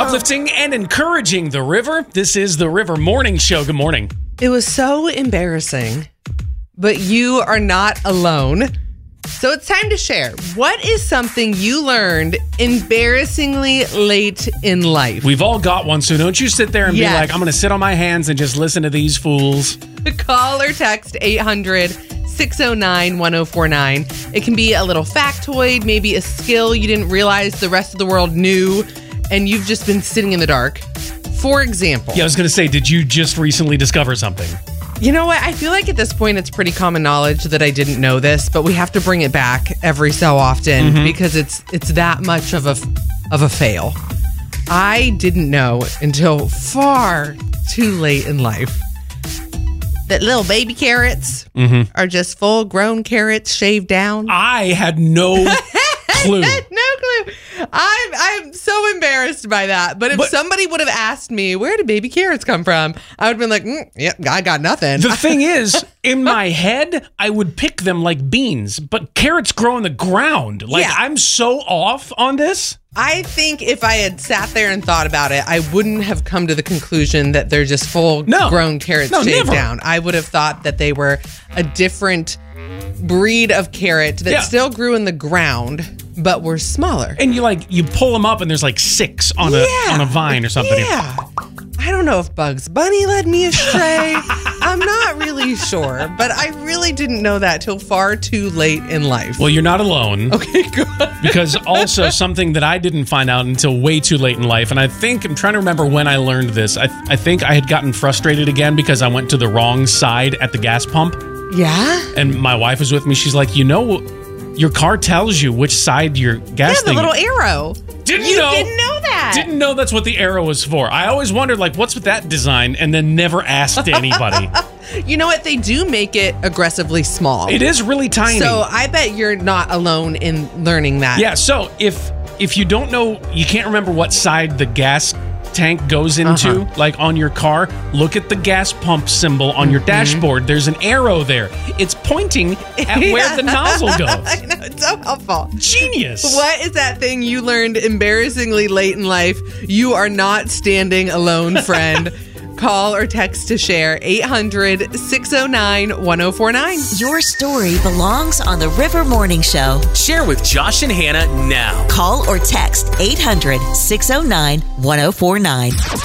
Uplifting and encouraging the river. This is the River Morning Show. Good morning. It was so embarrassing, but you are not alone. So it's time to share. What is something you learned embarrassingly late in life? We've all got one, so don't you sit there and Yes. be like, I'm going to sit on my hands and just listen to these fools. Call or text 800-609-1049. It can be a little factoid, maybe a skill you didn't realize the rest of the world knew, and you've just been sitting in the dark. For example. Yeah, I was going to say, did you just recently discover something? You know what? I feel like at this point it's pretty common knowledge that I didn't know this, but we have to bring it back every so often because it's that much of a fail. I didn't know until far too late in life that little baby carrots are just full-grown carrots shaved down. I had no clue. No clue. I'm so embarrassed by that. But if somebody would have asked me, where do baby carrots come from? I would have been like, yeah, I got nothing. The thing is, in my head, I would pick them like beans, but carrots grow in the ground. Like, Yeah. I'm so off on this. I think if I had sat there and thought about it, I wouldn't have come to the conclusion that they're just full-grown carrots shaved never. down. I would have thought that they were a different breed of carrot that still grew in the ground, but were smaller. And you pull them up and there's like 6 on a vine or something. Yeah. I don't know if Bugs Bunny led me astray. I'm not really sure, but I really didn't know that till far too late in life. Well, you're not alone. Okay, good. Because also something that I didn't find out until way too late in life, and I'm trying to remember when I learned this. I think I had gotten frustrated again because I went to the wrong side at the gas pump. Yeah? And my wife was with me. She's like, your car tells you which side your gas Yeah, the little arrow. Didn't You know. didn't know that. Didn't know that's what the arrow was for. I always wondered, what's with that design, and then never asked anybody. You know what? They do make it aggressively small. It is really tiny. So I bet you're not alone in learning that. Yeah, so if you don't know, you can't remember what side the gas tank goes into, like on your car, look at the gas pump symbol on your dashboard. There's an arrow there. It's pointing at where the nozzle goes. I know, it's so helpful. Genius. What is that thing you learned embarrassingly late in life? You are not standing alone, friend. Call or text to share 800-609-1049. Your story belongs on the River Morning Show. Share with Josh and Hannah now. Call or text 800-609-1049.